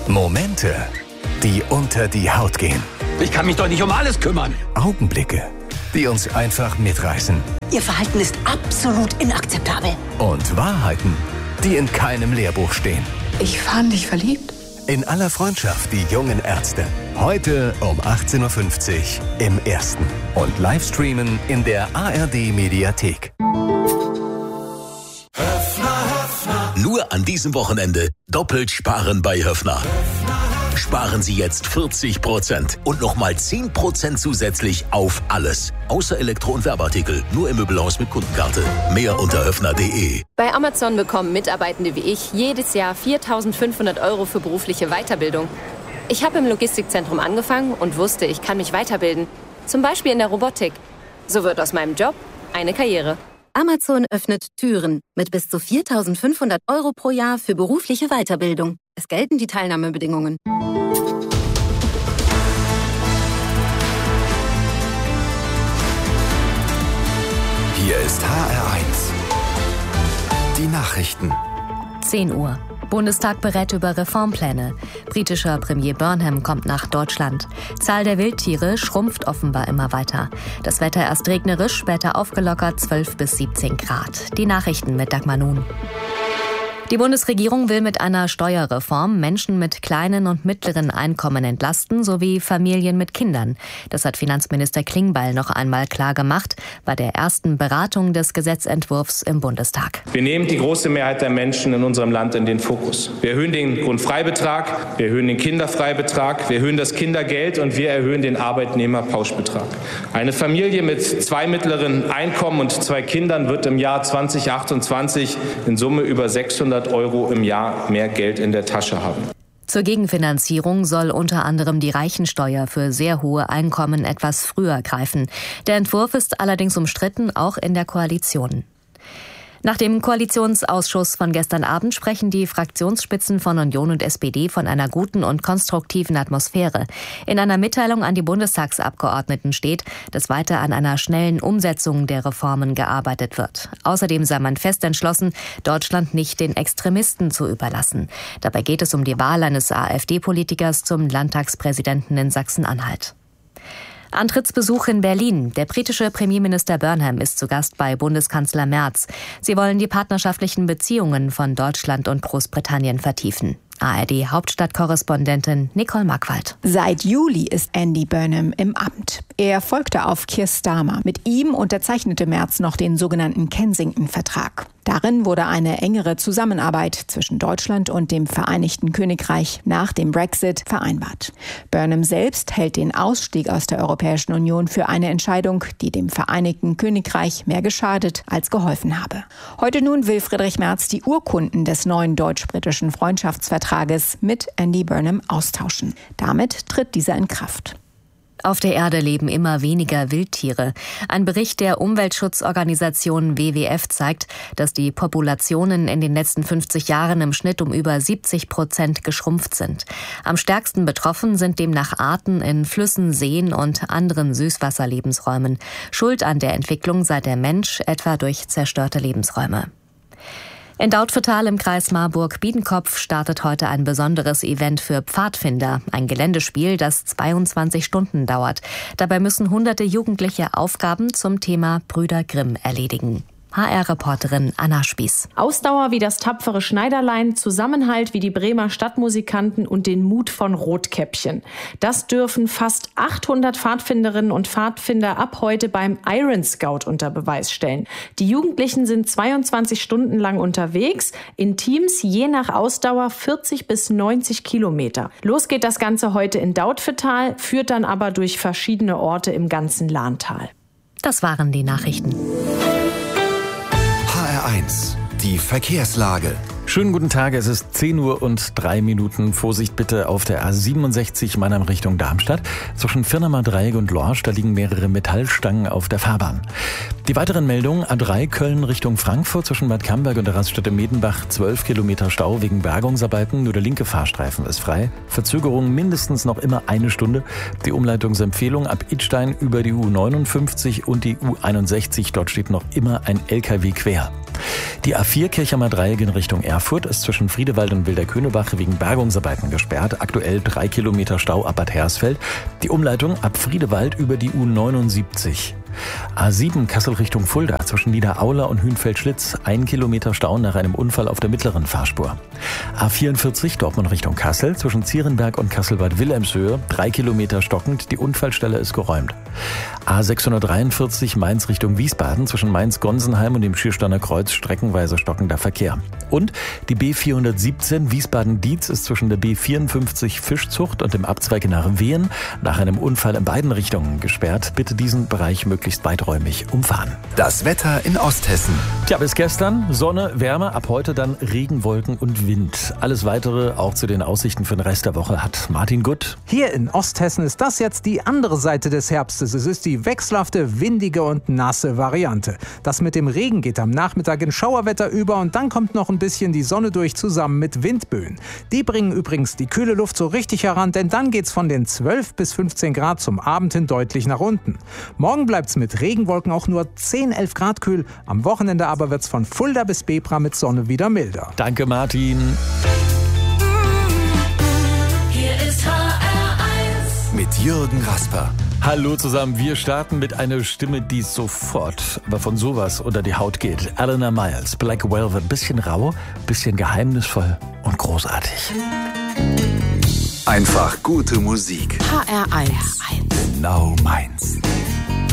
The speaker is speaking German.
Momente, die unter die Haut gehen. Ich kann mich doch nicht um alles kümmern. Augenblicke, die uns einfach mitreißen. Ihr Verhalten ist absolut inakzeptabel. Und Wahrheiten, die in keinem Lehrbuch stehen. Ich fand dich verliebt. In aller Freundschaft, die jungen Ärzte. Heute um 18.50 Uhr im Ersten. Und Livestreamen in der ARD-Mediathek. Nur an diesem Wochenende doppelt sparen bei Höffner. Sparen Sie jetzt 40% und nochmal 10% zusätzlich auf alles. Außer Elektro- und Werbeartikel. Nur im Möbelhaus mit Kundenkarte. Mehr unter höffner.de. Bei Amazon bekommen Mitarbeitende wie ich jedes Jahr 4.500 € für berufliche Weiterbildung. Ich habe im Logistikzentrum angefangen und wusste, ich kann mich weiterbilden. Zum Beispiel in der Robotik. So wird aus meinem Job eine Karriere. Amazon öffnet Türen mit bis zu 4.500 € pro Jahr für berufliche Weiterbildung. Es gelten die Teilnahmebedingungen. Hier ist HR1. Die Nachrichten. 10 Uhr. Bundestag berät über Reformpläne. Britischer Premier Burnham kommt nach Deutschland. Zahl der Wildtiere schrumpft offenbar immer weiter. Das Wetter erst regnerisch, später aufgelockert, 12 bis 17 Grad. Die Nachrichten mit Dagmar Nun. Die Bundesregierung will mit einer Steuerreform Menschen mit kleinen und mittleren Einkommen entlasten, sowie Familien mit Kindern. Das hat Finanzminister Klingbeil noch einmal klar gemacht bei der ersten Beratung des Gesetzentwurfs im Bundestag. Wir nehmen die große Mehrheit der Menschen in unserem Land in den Fokus. Wir erhöhen den Grundfreibetrag, wir erhöhen den Kinderfreibetrag, wir erhöhen das Kindergeld und wir erhöhen den Arbeitnehmerpauschbetrag. Eine Familie mit 2 mittleren Einkommen und 2 Kindern wird im Jahr 2028 in Summe über 600 € im Jahr mehr Geld in der Tasche haben. Zur Gegenfinanzierung soll unter anderem die Reichensteuer für sehr hohe Einkommen etwas früher greifen. Der Entwurf ist allerdings umstritten, auch in der Koalition. Nach dem Koalitionsausschuss von gestern Abend sprechen die Fraktionsspitzen von Union und SPD von einer guten und konstruktiven Atmosphäre. In einer Mitteilung an die Bundestagsabgeordneten steht, dass weiter an einer schnellen Umsetzung der Reformen gearbeitet wird. Außerdem sei man fest entschlossen, Deutschland nicht den Extremisten zu überlassen. Dabei geht es um die Wahl eines AfD-Politikers zum Landtagspräsidenten in Sachsen-Anhalt. Antrittsbesuch in Berlin. Der britische Premierminister Burnham ist zu Gast bei Bundeskanzler Merz. Sie wollen die partnerschaftlichen Beziehungen von Deutschland und Großbritannien vertiefen. ARD-Hauptstadtkorrespondentin Nicole Markwald. Seit Juli ist Andy Burnham im Amt. Er folgte auf Keir Starmer. Mit ihm unterzeichnete Merz noch den sogenannten Kensington-Vertrag. Darin wurde eine engere Zusammenarbeit zwischen Deutschland und dem Vereinigten Königreich nach dem Brexit vereinbart. Burnham selbst hält den Ausstieg aus der Europäischen Union für eine Entscheidung, die dem Vereinigten Königreich mehr geschadet als geholfen habe. Heute nun will Friedrich Merz die Urkunden des neuen deutsch-britischen Freundschaftsvertrages mit Andy Burnham austauschen. Damit tritt dieser in Kraft. Auf der Erde leben immer weniger Wildtiere. Ein Bericht der Umweltschutzorganisation WWF zeigt, dass die Populationen in den letzten 50 Jahren im Schnitt um über 70% geschrumpft sind. Am stärksten betroffen sind demnach Arten in Flüssen, Seen und anderen Süßwasserlebensräumen. Schuld an der Entwicklung sei der Mensch, etwa durch zerstörte Lebensräume. In Dautphetal im Kreis Marburg-Biedenkopf startet heute ein besonderes Event für Pfadfinder. Ein Geländespiel, das 22 Stunden dauert. Dabei müssen hunderte Jugendliche Aufgaben zum Thema Brüder Grimm erledigen. HR-Reporterin Anna Spieß. Ausdauer wie das tapfere Schneiderlein, Zusammenhalt wie die Bremer Stadtmusikanten und den Mut von Rotkäppchen. Das dürfen fast 800 Pfadfinderinnen und Pfadfinder ab heute beim Iron Scout unter Beweis stellen. Die Jugendlichen sind 22 Stunden lang unterwegs, in Teams je nach Ausdauer 40 bis 90 Kilometer. Los geht das Ganze heute in Dautphetal, führt dann aber durch verschiedene Orte im ganzen Lahntal. Das waren die Nachrichten. HR1, die Verkehrslage. Schönen guten Tag, es ist 10:03 Uhr. Vorsicht bitte auf der A67 Mannheim Richtung Darmstadt. Zwischen Firnamer Dreieck und Lorsch, da liegen mehrere Metallstangen auf der Fahrbahn. Die weiteren Meldungen: A3 Köln Richtung Frankfurt zwischen Bad Camberg und der Raststätte Medenbach 12 Kilometer Stau wegen Bergungsarbeiten. Nur der linke Fahrstreifen ist frei. Verzögerung mindestens noch immer 1 Stunde. Die Umleitungsempfehlung ab Idstein über die U59 und die U61. Dort steht noch immer ein LKW quer. Die A4 Kirchheimer Dreieck in Richtung Erfurt ist zwischen Friedewald und Wilderköhnebach wegen Bergungsarbeiten gesperrt. Aktuell 3 Kilometer Stau ab Bad Hersfeld. Die Umleitung ab Friedewald über die U79. A7 Kassel Richtung Fulda zwischen Niederaula und Hünfeld-Schlitz 1 Kilometer Stau nach einem Unfall auf der mittleren Fahrspur. A44 Dortmund Richtung Kassel zwischen Zierenberg und Kassel-Bad Wilhelmshöhe 3 Kilometer stockend, die Unfallstelle ist geräumt. A643 Mainz Richtung Wiesbaden zwischen Mainz-Gonsenheim und dem Schiersteiner Kreuz streckenweise stockender Verkehr. Und die B417 Wiesbaden-Dietz ist zwischen der B54 Fischzucht und dem Abzweig nach Wehen nach einem Unfall in beiden Richtungen gesperrt. Bitte diesen Bereich möglichst weiträumig umfahren. Das Wetter in Osthessen. Tja, bis gestern Sonne, Wärme, ab heute dann Regenwolken und Wind. Alles Weitere, auch zu den Aussichten für den Rest der Woche, hat Martin Gutt. Hier in Osthessen ist das jetzt die andere Seite des Herbstes. Es ist die wechselhafte, windige und nasse Variante. Das mit dem Regen geht am Nachmittag in Schauerwetter über und dann kommt noch ein bisschen die Sonne durch zusammen mit Windböen. Die bringen übrigens die kühle Luft so richtig heran, denn dann geht's von den 12 bis 15 Grad zum Abend hin deutlich nach unten. Morgen bleibt's mit Regenwolken auch nur 10, 11 Grad kühl. Am Wochenende aber wird's von Fulda bis Bebra mit Sonne wieder milder. Danke, Martin. Hier ist HR1 mit Jürgen Rasper. Hallo zusammen, wir starten mit einer Stimme, die sofort aber von sowas unter die Haut geht. Eleanor Miles, Black Velvet, bisschen rau, bisschen geheimnisvoll und großartig. Einfach gute Musik. HR1. Genau meins.